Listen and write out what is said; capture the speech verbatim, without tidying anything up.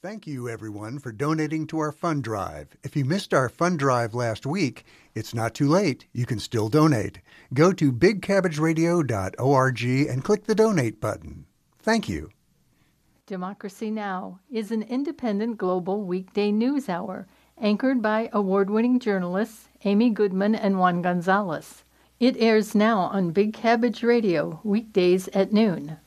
Thank you, everyone, for donating to our fund drive. If you missed our fund drive last week, it's not too late. You can still donate. Go to big cabbage radio dot org and click the donate button. Thank you. Democracy Now! Is an independent global weekday news hour anchored by award-winning journalists Amy Goodman and Juan Gonzalez. It airs now on Big Cabbage Radio, weekdays at noon.